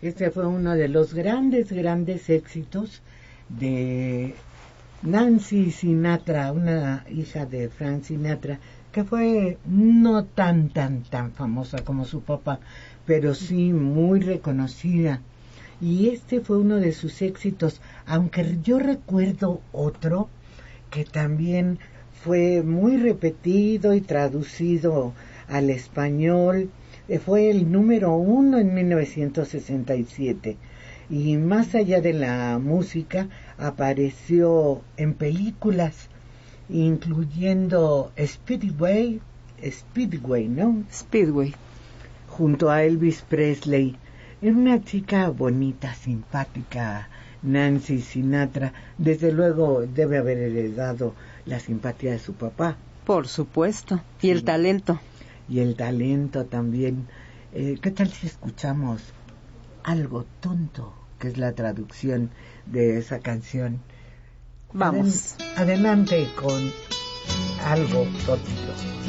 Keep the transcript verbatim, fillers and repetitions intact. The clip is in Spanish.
Este fue uno de los grandes, grandes éxitos de Nancy Sinatra, una hija de Frank Sinatra, que fue no tan, tan, tan famosa como su papá, pero sí muy reconocida. Y este fue uno de sus éxitos, aunque yo recuerdo otro que también fue muy repetido y traducido al español. Fue el número uno en mil novecientos sesenta y siete. Y más allá de la música, apareció en películas, incluyendo Speedway, Speedway, ¿no? Speedway. Junto a Elvis Presley. Era una chica bonita, simpática, Nancy Sinatra. Desde luego debe haber heredado la simpatía de su papá. Por supuesto. Y sí. El talento. Y el talento también. Eh, ¿Qué tal si escuchamos Algo Tonto, que es la traducción de esa canción? Vamos. Adel- adelante con Algo Tonto.